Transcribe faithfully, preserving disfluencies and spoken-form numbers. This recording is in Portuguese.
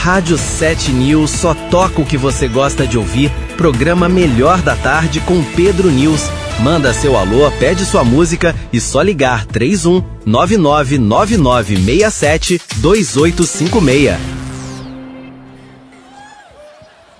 Rádio sete News só toca o que você gosta de ouvir. Programa Melhor da Tarde com Pedro News. Manda seu alô, pede sua música e só ligar três um nove nove nove nove seis sete dois oito cinco seis.